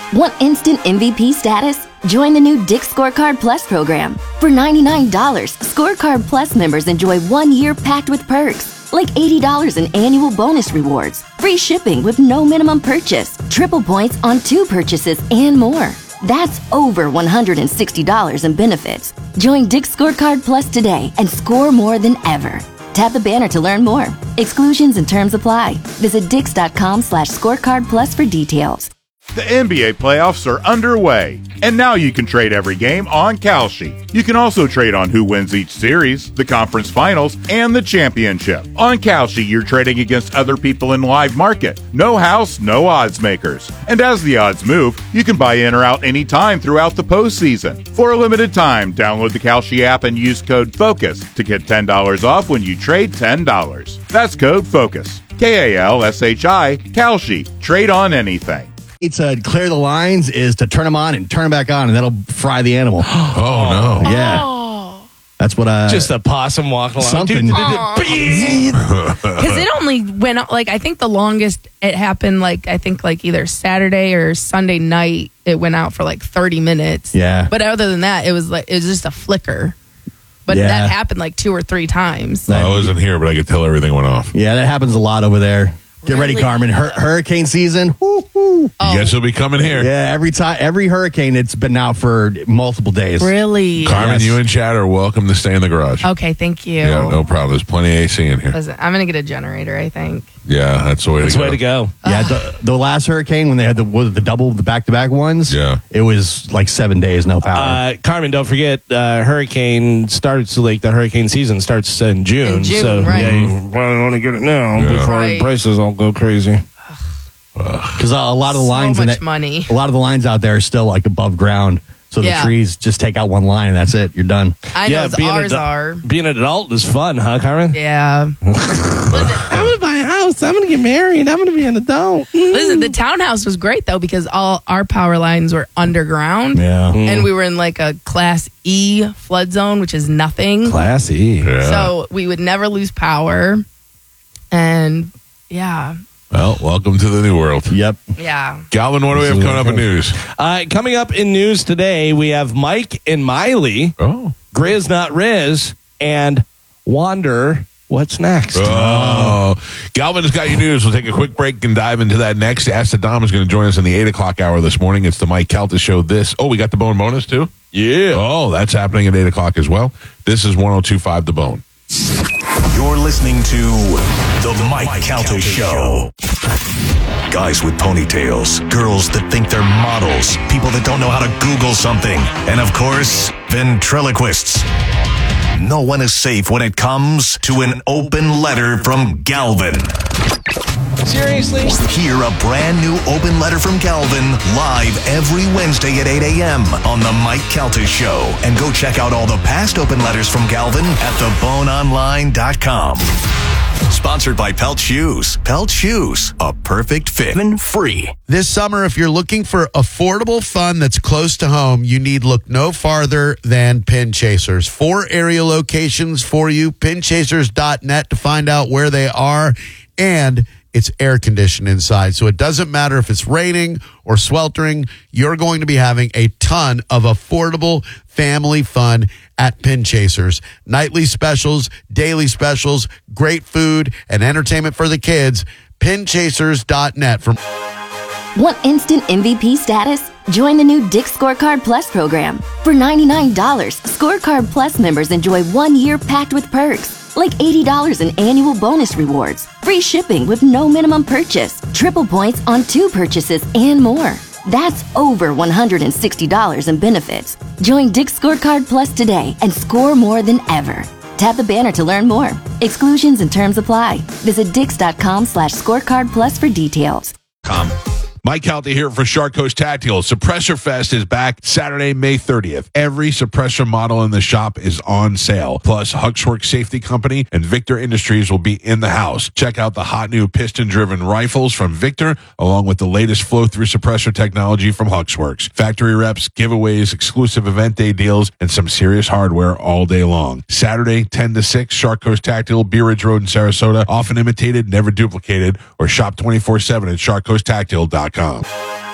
Want instant MVP status? Join the new Dick's Scorecard Plus program. For $99, Scorecard Plus members enjoy 1 year packed with perks, like $80 in annual bonus rewards, free shipping with no minimum purchase, triple points on 2 purchases, and more. That's over $160 in benefits. Join Dick's Scorecard Plus today and score more than ever. Tap the banner to learn more. Exclusions and terms apply. Visit dix.com/scorecardplus for details. The NBA playoffs are underway, and now you can trade every game on Kalshi. You can also trade on who wins each series, the conference finals, and the championship. On Kalshi, you're trading against other people in live market. No house, no odds makers. And as the odds move, you can buy in or out anytime throughout the postseason. For a limited time, download the Kalshi app and use code FOCUS to get $10 off when you trade $10. That's code FOCUS. Kalshi. Kalshi. Trade on anything. To clear the lines is to turn them on and turn them back on, and that'll fry the animal. Oh, no. Yeah. That's what just a possum walking along. Something. Because it only went out, like, I think the longest it happened, like, I think, like, either Saturday or Sunday night, it went out for, like, 30 minutes. Yeah. But other than that, it was just a flicker. But that happened, like, 2 or 3 times. I wasn't here, but I could tell everything went off. Yeah, that happens a lot over there. Get ready, Carmen. Hurricane season. You guess it'll be coming here. Yeah, every hurricane, it's been out for multiple days. Really? Carmen, you and Chad are welcome to stay in the garage. Okay, thank you. Yeah, no problem. There's plenty of AC in here. Listen, I'm going to get a generator, I think. Yeah, that's the way to go. Yeah, the last hurricane, when they had the back-to-back ones, it was like 7 days, no power. Carmen, don't forget, hurricane starts, like, the hurricane season starts in June. In June, so, right. Yeah, you probably want to get it now before the prices all go crazy. Because a lot of the lines money. A lot of the lines out there are still like above ground, so the trees just take out one line and that's it. You're done. I know ours are. Being an adult is fun, huh, Carmen? Yeah. I'm gonna buy a house. I'm gonna get married. I'm gonna be an adult. Listen, the townhouse was great though because all our power lines were underground. Yeah. And we were in like a Class E flood zone, which is nothing. Class E. Yeah. So we would never lose power. And yeah. Well, welcome to the new world. Yep. Yeah. Galvin, what do we have coming up in news? Coming up in news today, we have Mike and Miley. Oh. Grizz Not Riz. And Wander. What's next? Oh. Galvin has got your news. We'll take a quick break and dive into that next. Ask the Dom is going to join us in the 8 o'clock hour this morning. It's the Mike Calta Show. We got the Bone bonus too? Yeah. Oh, that's happening at 8 o'clock as well. This is 102.5 The Bone. You're listening to The Mike Calta Show. Guys with ponytails, girls that think they're models, people that don't know how to Google something, and of course, ventriloquists. No one is safe when it comes to an open letter from Galvin. Seriously? Hear a brand new open letter from Galvin live every Wednesday at 8 a.m. on The Mike Calta Show. And go check out all the past open letters from Galvin at theboneonline.com. Sponsored by Pelt Shoes. Pelt Shoes, a perfect fit and free. This summer, if you're looking for affordable fun that's close to home, you need look no farther than Pin Chasers. 4 area locations for you. Pinchasers.net to find out where they are. And it's air conditioned inside. So it doesn't matter if it's raining or sweltering. You're going to be having a ton of affordable family fun at Pin Chasers. Nightly specials, daily specials, great food, and entertainment for the kids. Pinchasers.net. Want instant MVP status? Join the new Dick's Scorecard Plus program. For $99, Scorecard Plus members enjoy 1 year packed with perks, like $80 in annual bonus rewards, free shipping with no minimum purchase, triple points on 2 purchases, and more. That's over $160 in benefits. Join Dick's Scorecard Plus today and score more than ever. Tap the banner to learn more. Exclusions and terms apply. Visit dix.com/scorecard plus for details. Mike Calta here for Shark Coast Tactical. Suppressor Fest is back Saturday, May 30th. Every suppressor model in the shop is on sale. Plus, Huxworks Safety Company and Victor Industries will be in the house. Check out the hot new piston-driven rifles from Victor, along with the latest flow-through suppressor technology from Huxworks. Factory reps, giveaways, exclusive event day deals, and some serious hardware all day long. Saturday, 10 to 6, Shark Coast Tactical, Bee Ridge Road in Sarasota. Often imitated, never duplicated, or shop 24/7 at sharkcoasttactical.com.